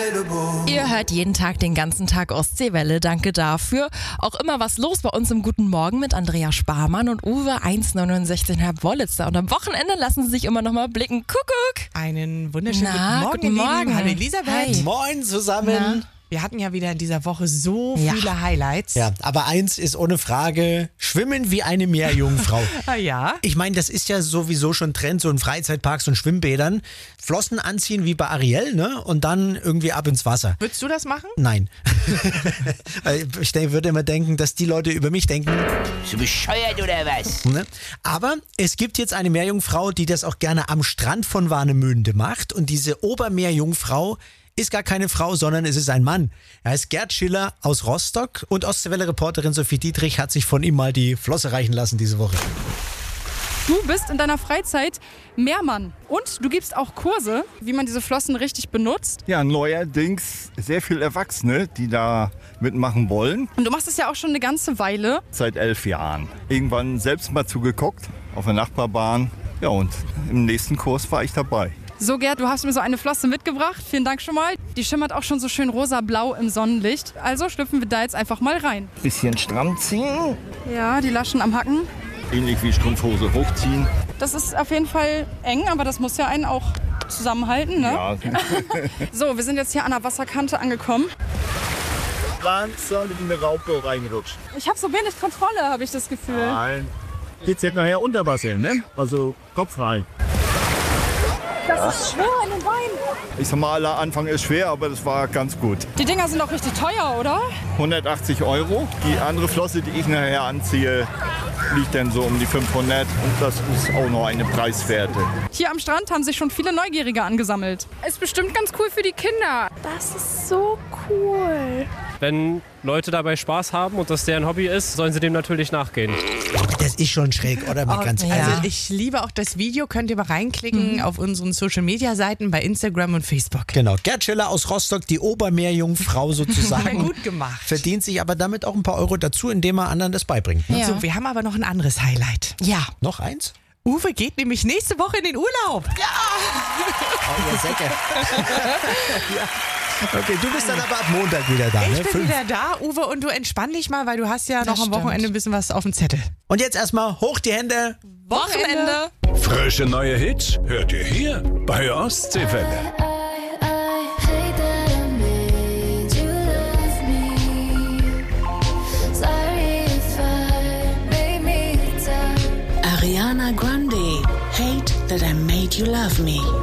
Ihr hört jeden Tag den ganzen Tag Ostseewelle, danke dafür. Auch immer was los bei uns im Guten Morgen mit Andrea Sparmann und Uwe 1,69,5 Wollitzer. Und am Wochenende lassen sie sich immer noch mal blicken. Kuckuck! Einen wunderschönen guten Morgen. Hallo Elisabeth. Hi. Moin zusammen. Wir hatten ja wieder in dieser Woche so viele Highlights. Ja, aber eins ist ohne Frage, schwimmen wie eine Meerjungfrau. Ah ja? Ich meine, das ist ja sowieso schon Trend, so in Freizeitparks und Schwimmbädern. Flossen anziehen wie bei Ariel, ne? Und dann irgendwie ab ins Wasser. Würdest du das machen? Nein. Weil ich würde immer denken, dass die Leute über mich denken. Bist du bescheuert oder was? Ne? Aber es gibt jetzt eine Meerjungfrau, die das auch gerne am Strand von Warnemünde macht. Und diese Obermeerjungfrau ist gar keine Frau, sondern es ist ein Mann. Er heißt Gerd Schiller aus Rostock und Ostseewelle-Reporterin Sophie Dietrich hat sich von ihm mal die Flosse reichen lassen diese Woche. Du bist in deiner Freizeit Meermann und du gibst auch Kurse, wie man diese Flossen richtig benutzt. Ja, neuerdings sehr viel Erwachsene, die da mitmachen wollen. Und du machst es ja auch schon eine ganze Weile. Seit 11 Jahren. Irgendwann selbst mal zugeguckt auf der Nachbarbahn. Ja, und im nächsten Kurs war ich dabei. So Gerd, du hast mir so eine Flosse mitgebracht. Vielen Dank schon mal. Die schimmert auch schon so schön rosa-blau im Sonnenlicht. Also schlüpfen wir da jetzt einfach mal rein. Bisschen stramm ziehen. Ja, die Laschen am Hacken. Ähnlich wie Strumpfhose hochziehen. Das ist auf jeden Fall eng, aber das muss ja einen auch zusammenhalten, ne? Ja. So, wir sind jetzt hier an der Wasserkante angekommen. Langsam in eine Raupe reingerutscht. Ich habe so wenig Kontrolle, habe ich das Gefühl. Nein. Geht's jetzt nachher unter Wasser, ne? Also Kopf rein. Das ist schwer in den Beinen. Ich sag mal, aller Anfang ist schwer, aber das war ganz gut. Die Dinger sind auch richtig teuer, oder? 180 €. Die andere Flosse, die ich nachher anziehe, liegt dann so um die 500. Und das ist auch noch eine preiswerte. Hier am Strand haben sich schon viele Neugierige angesammelt. Ist bestimmt ganz cool für die Kinder. Das ist so cool. Wenn Leute dabei Spaß haben und das deren Hobby ist, sollen sie dem natürlich nachgehen. Das ist schon schräg, oder? Mal ganz ehrlich. Also ich liebe auch das Video, könnt ihr mal reinklicken auf unseren Social-Media-Seiten bei Instagram und Facebook. Genau, Gerd Schiller aus Rostock, die Obermeerjungfrau sozusagen. Gut gemacht. Verdient sich aber damit auch ein paar Euro dazu, indem er anderen das beibringt. Ne? Ja. So, wir haben aber noch ein anderes Highlight. Ja. Noch eins? Uwe geht nämlich nächste Woche in den Urlaub. Oh, ihr Säcke. Ja. Okay, du bist dann aber ab Montag wieder da. Ich ne? bin wieder da, Uwe, und du entspann dich mal, weil du hast ja noch am stimmt. Wochenende ein bisschen was auf dem Zettel. Und jetzt erstmal hoch die Hände. Wochenende. Frische neue Hits hört ihr hier bei Ostseewelle. Ariana Grande, Hate That I Made You Love Me.